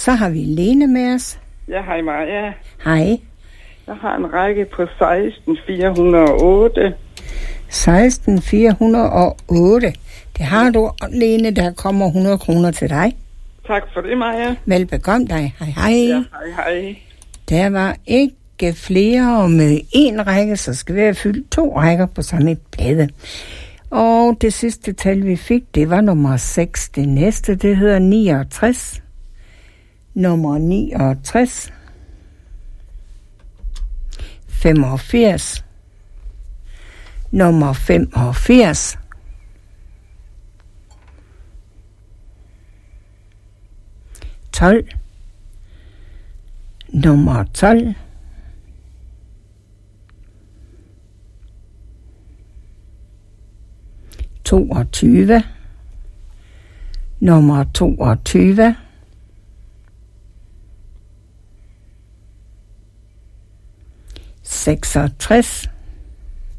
så har vi Lene med os. Ja, hej Maja. Hej. Jeg har en række på 16408. 16408. Det har du, Lene. Der kommer 100 kroner til dig. Tak for det, Maja. Velbekomme dig. Hej, hej. Ja, hej, hej. Der var ikke flere med en række, så skal vi have fyldt 2 rækker på samme plade. Og det sidste tal, vi fik, det var nummer 6. Det næste, det hedder 69. Nummer 69. 85. Nummer 85. 12. Nummer 12. 22. Nummer 22. 66.